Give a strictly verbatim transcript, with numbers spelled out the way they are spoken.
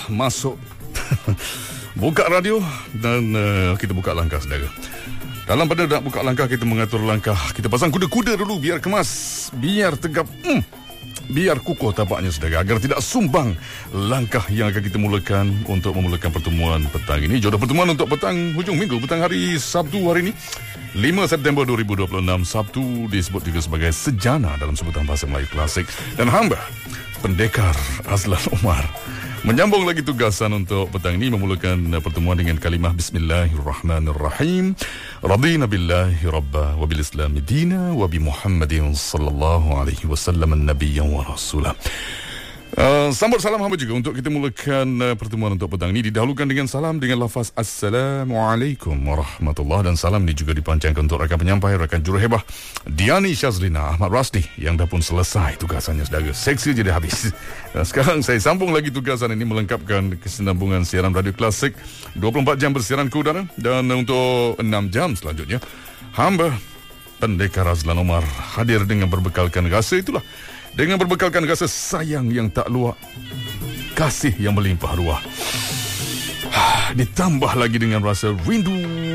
masuk buka radio dan uh, kita buka langkah, saudara. Dalam pada nak buka langkah, kita mengatur langkah. Kita pasang kuda-kuda dulu biar kemas, biar tegap, hmm, biar kukuh tapaknya, saudara, agar tidak sumbang langkah yang akan kita mulakan untuk memulakan pertemuan petang ini. Jodoh pertemuan untuk petang hujung minggu, petang hari Sabtu hari ini, lima September dua ribu dua puluh enam. Sabtu disebut juga sebagai Sejana dalam sebutan bahasa Melayu klasik. Dan hamba, Pendekar Azlan Omar, menyambung lagi tugasan untuk petang ini, memulakan pertemuan dengan kalimah Bismillahirrahmanirrahim. Radina billahi rabba wa bil islami dina wa bi Muhammadin sallallahu alaihi wasallam an-nabiyyan wa rasulah. Uh, sambut salam hamba juga untuk kita mulakan uh, pertemuan untuk petang ini. Didahulukan dengan salam dengan lafaz Assalamualaikum warahmatullahi, dan salam ini juga dipanjangkan untuk rakan penyampai, rakan juruhebah Diani Syazlina Ahmad Rasdi yang dah pun selesai tugasannya, saudara. Seksi je dah habis. Dan sekarang saya sambung lagi tugasan ini, melengkapkan kesinambungan siaran radio klasik dua puluh empat jam bersiaran ke udara. Dan untuk enam jam selanjutnya, hamba Pendekar Azlan Omar hadir dengan berbekalkan rasa itulah, dengan berbekalkan rasa sayang yang tak luak, kasih yang melimpah ruah, ditambah lagi dengan rasa rindu